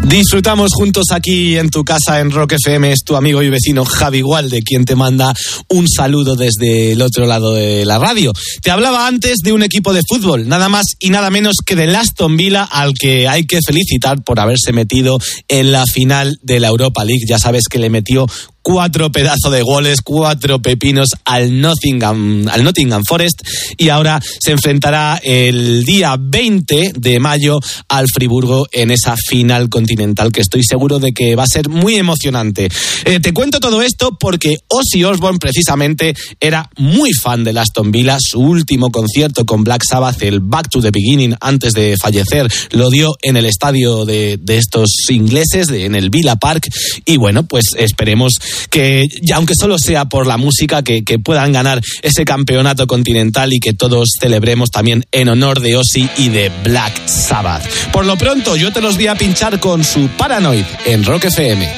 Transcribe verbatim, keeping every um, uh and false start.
Disfrutamos juntos aquí en tu casa en Rock F M. Es tu amigo y vecino Javi Gualde quien te manda un saludo desde el otro lado de la radio. Te hablaba antes de un equipo de fútbol, nada más y nada menos que del Aston Villa, al que hay que felicitar por haberse metido en la final de la Europa League. Ya sabes que le metió cuatro pedazos de goles, cuatro pepinos al Nottingham, al Nottingham Forest, y ahora se enfrentará el día veinte de mayo al Friburgo en esa final continental que estoy seguro de que va a ser muy emocionante. Eh, te cuento todo esto porque Ozzy Osbourne precisamente era muy fan del Aston Villa. Su último concierto con Black Sabbath, el Back to the Beginning, antes de fallecer, lo dio en el estadio de, de estos ingleses, de, en el Villa Park, y bueno, pues esperemos que, aunque solo sea por la música, que, que puedan ganar ese campeonato continental y que todos celebremos también en honor de Ozzy y de Black Sabbath. Por lo pronto, yo te los voy a pinchar con su Paranoid en Rock F M.